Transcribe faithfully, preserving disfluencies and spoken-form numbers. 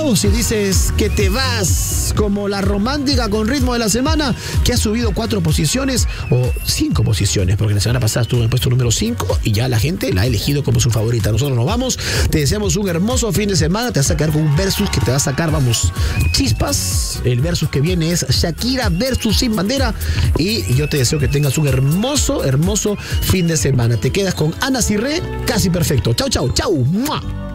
chao. Si dices que te vas como la romántica con ritmo de la semana, que ha subido cuatro posiciones o cinco posiciones, porque la semana pasada estuvo en el puesto número cinco y ya la gente la ha elegido como su favorita. Nosotros nos vamos. Te deseamos un hermoso fin de semana. Te vas a quedar con un versus que te va a sacar, vamos, chispas. El versus que viene es Shakira versus Sin Bandera. Y yo te deseo que tengas un hermoso, hermoso fin de semana. Te quedas con Ana Cirré, casi perfecto. Chau, chau, chau. ¡Mua!